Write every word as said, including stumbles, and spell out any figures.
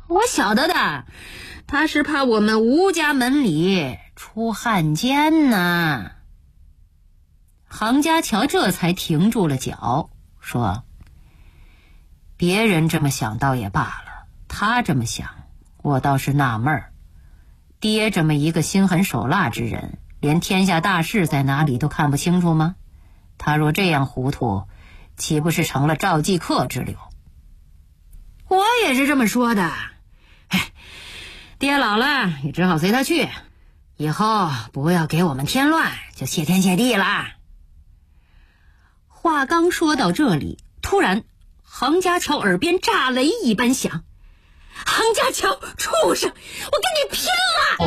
我晓得的，他是怕我们吴家门里出汉奸呢。杭家桥这才停住了脚，说：别人这么想倒也罢了，他这么想，我倒是纳闷儿。爹这么一个心狠手辣之人，连天下大事在哪里都看不清楚吗？他若这样糊涂，岂不是成了赵继客之流？我也是这么说的。哎，爹老了也只好随他去，以后不要给我们添乱，就谢天谢地啦。话刚说到这里，突然杭家桥耳边炸雷一般响。杭家桥，畜生，我跟你拼了！